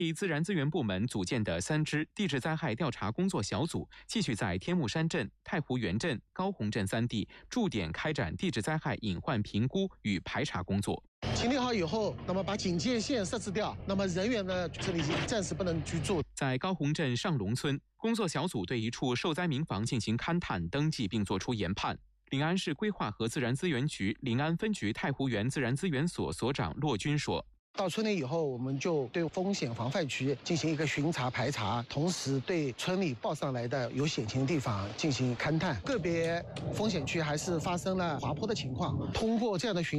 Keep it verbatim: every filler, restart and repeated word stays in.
替自然资源部门组建的三支地质灾害调查工作小组，继续在天目山镇、太湖园镇、高洪镇三地驻点开展地质灾害隐患评估与排查工作。 清理好以后，那么把警戒线设置掉，那么人员呢，这里暂时不能居住。 在高洪镇上龙村，工作小组对一处受灾民房进行勘探、登记并作出研判。临安市规划和自然资源局临安分局太湖园自然资源所所长骆军说。 到村里以后，我们就对风险防范区进行一个巡查排查，同时对村里报上来的有险情的地方进行勘探。个别风险区还是发生了滑坡的情况，通过这样的巡